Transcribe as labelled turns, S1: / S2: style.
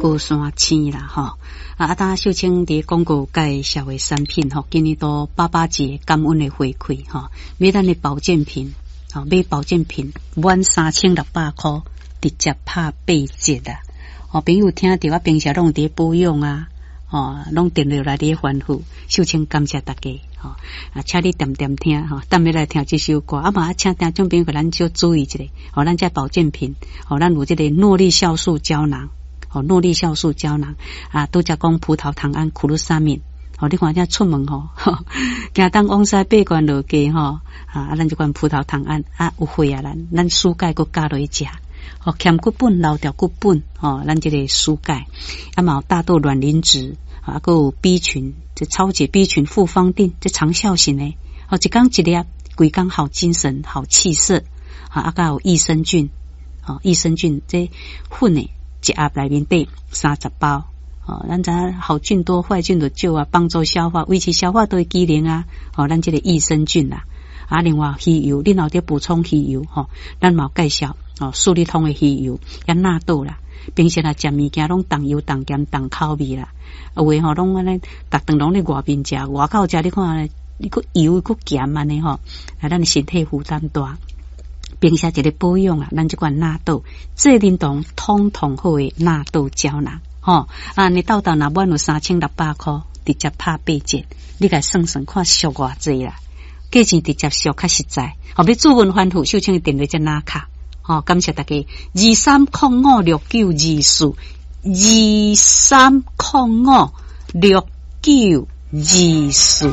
S1: 高山青啦吼。当秀清伫广告介绍的产品吼，今年都88节感恩的回馈吼，买咱的保健品吼，买保健品满3600块，直接拍8折啦。哦，朋友听到我平时拢伫保养啊，拢电话来伫吩咐，秀清感谢大家吼，请你点点听吼，等下来听这首歌，嘛请听众朋友给咱少注意一下，咱这保健品，咱有这个诺力酵素胶囊。诺力酵素胶囊都叫讲葡萄糖胺苦鲁沙敏。你看这出门行当往西八关落街咱就管葡萄糖胺有血咱蔬钙佮加落去食。欠骨本老掉骨本咱这个蔬钙嘛有大豆卵磷脂佮有 B 群，这超解 B 群复方定，这长效型的一缸一粒，规工好精神好气色佮有益生菌益生菌这粉的一盒内面底30包咱知好菌多坏菌就少帮助消化维持消化道的机能咱这个益生菌另外鱼油你若得补充鱼油咱嘛有介绍素利通的鱼油也纳豆啦，平时食物件拢重油重咸重口味啦，有诶拢安尼逐顿拢咧外面食，外口食你看你个油个咸安尼咱的身体负担大。平时一个保养咱这款纳豆这认同通通好的纳豆胶囊你到若满有3600块，直接拍8折，你甲算算看俗偌济啦，价钱直接俗较实在。要主文欢呼，秀清的电话在哪卡？感谢大家23056924 23056924。